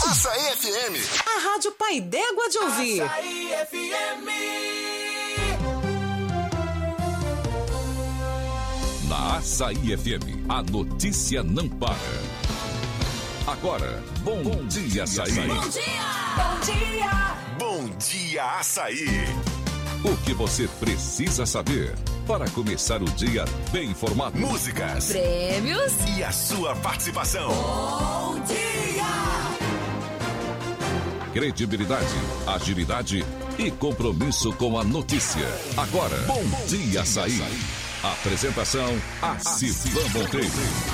Açaí FM. A Rádio Pai d'Égua de ouvir. Açaí FM. Na Açaí FM, a notícia não para. Agora, Bom Dia Açaí. Bom dia! Bom dia! Bom dia, Açaí. O que você precisa saber para começar o dia bem informado. Músicas, prêmios e a sua participação. Bom dia! Credibilidade, agilidade e compromisso com a notícia. Agora, Bom Dia Açaí. Apresentação, Civan Monteiro.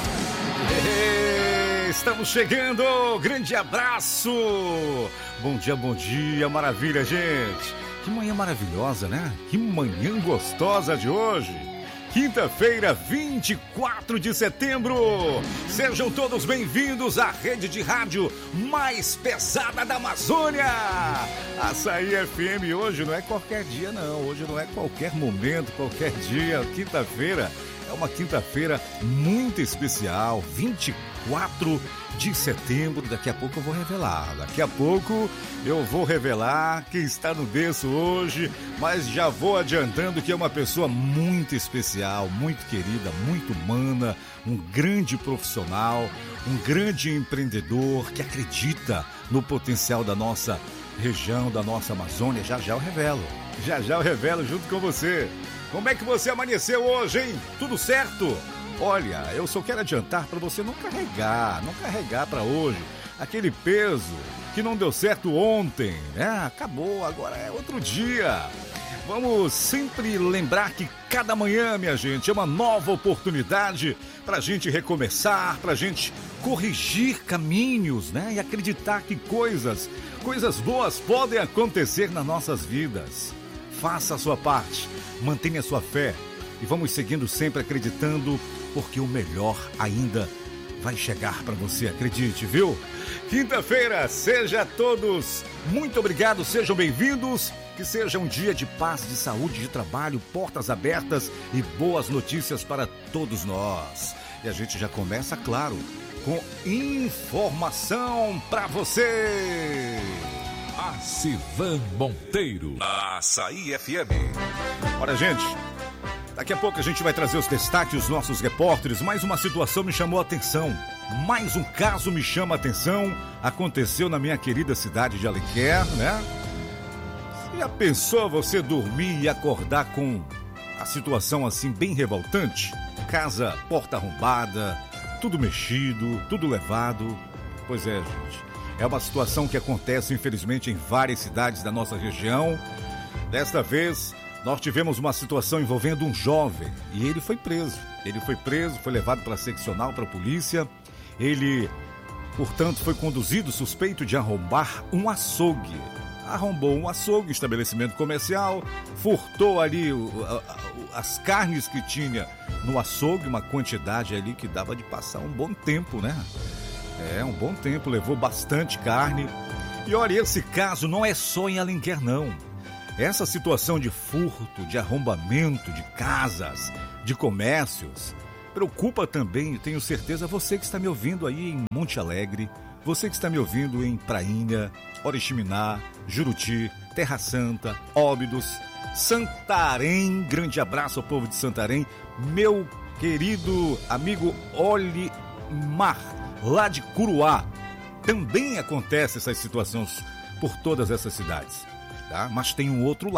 Estamos chegando, grande abraço. Bom dia, maravilha, gente. Que manhã maravilhosa, né? Que manhã gostosa de hoje. Quinta-feira, 24 de setembro. Sejam todos bem-vindos à rede de rádio mais pesada da Amazônia. Açaí FM hoje não é qualquer dia, não. Hoje não é qualquer momento, qualquer dia. Quinta-feira é uma quinta-feira muito especial. 24 de setembro. Daqui a pouco eu vou revelar. Quem está no berço hoje. Mas já vou adiantando que é uma pessoa muito especial, muito querida, muito humana, um grande profissional, um grande empreendedor que acredita no potencial da nossa região, da nossa Amazônia. Já eu revelo junto com você. Como é que você amanheceu hoje, hein? Tudo certo? Olha, eu só quero adiantar para você não carregar para hoje aquele peso que não deu certo ontem, né? Acabou, agora é outro dia. Vamos sempre lembrar que cada manhã, minha gente, é uma nova oportunidade para a gente recomeçar, para a gente corrigir caminhos, né? E acreditar que coisas boas podem acontecer nas nossas vidas. Faça a sua parte, mantenha a sua fé e vamos seguindo sempre acreditando, porque o melhor ainda vai chegar para você, acredite, viu? Quinta-feira, seja todos muito obrigado, sejam bem-vindos, que seja um dia de paz, de saúde, de trabalho, portas abertas e boas notícias para todos nós. E a gente já começa, claro, com informação para você. A Civan Monteiro. Açaí FM. Olha, gente, daqui a pouco a gente vai trazer os destaques dos nossos repórteres. Mais uma situação me chamou a atenção. Mais um caso me chama a atenção. Aconteceu na minha querida cidade de Alenquer, né? Já pensou você dormir e acordar com a situação assim bem revoltante? Casa, porta arrombada, tudo mexido, tudo levado. Pois é, gente. É uma situação que acontece, infelizmente, em várias cidades da nossa região. Desta vez, nós tivemos uma situação envolvendo um jovem e ele foi preso. Foi levado para a seccional, para a polícia. Ele, portanto, foi conduzido suspeito de arrombar um açougue. Arrombou um açougue, estabelecimento comercial, furtou ali as carnes que tinha no açougue, uma quantidade ali que dava de passar um bom tempo, né? Um bom tempo, levou bastante carne. E olha, esse caso não é só em Alenquer, não. Essa situação de furto, de arrombamento de casas, de comércios, preocupa também, tenho certeza, você que está me ouvindo aí em Monte Alegre, você que está me ouvindo em Prainha, Oriximiná, Juruti, Terra Santa, Óbidos, Santarém. Grande abraço ao povo de Santarém. Meu querido amigo Olimar, lá de Curuá. Também acontece essas situações por todas essas cidades, tá? Mas tem um outro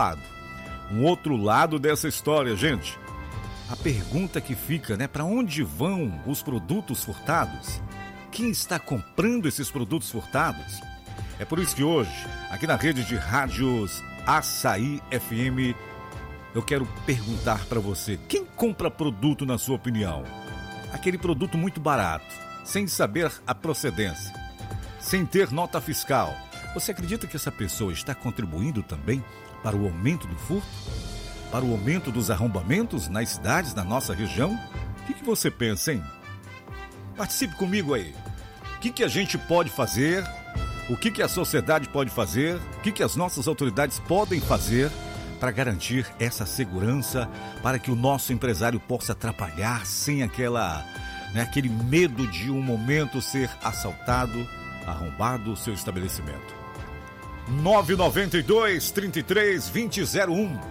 lado dessa história, gente. A pergunta que fica, né? Para onde vão os produtos furtados? Quem está comprando esses produtos furtados? É por isso que hoje, aqui na rede de rádios Açaí FM, eu quero perguntar para você: quem compra produto, na sua opinião? Aquele produto muito barato, sem saber a procedência, sem ter nota fiscal. Você acredita que essa pessoa está contribuindo também para o aumento do furto? Para o aumento dos arrombamentos nas cidades da nossa região? O que você pensa, hein? Participe comigo aí. O que a gente pode fazer? O que a sociedade pode fazer? O que as nossas autoridades podem fazer para garantir essa segurança, para que o nosso empresário possa trabalhar sem aquele medo de um momento ser assaltado? arrombado o seu estabelecimento. 992-33-2001.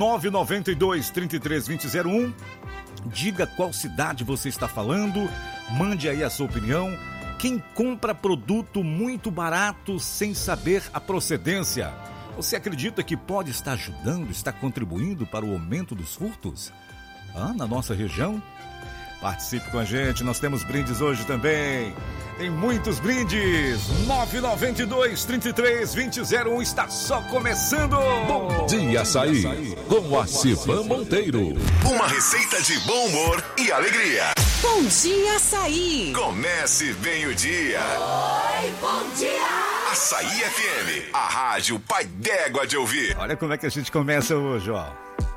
992-33-2001. Diga qual cidade você está falando, mande aí a sua opinião. Quem compra produto muito barato sem saber a procedência, você acredita que pode estar ajudando, está contribuindo para o aumento dos furtos na nossa região? Participe com a gente, nós temos brindes hoje também. Tem muitos brindes. 992-33-2001 está só começando. Bom dia, Açaí, com a Civan Monteiro. Uma receita de bom humor e alegria. Bom dia, Açaí. Comece bem o dia. Oi, bom dia. Açaí FM, a rádio pai d'égua de ouvir. Olha como é que a gente começa hoje, ó.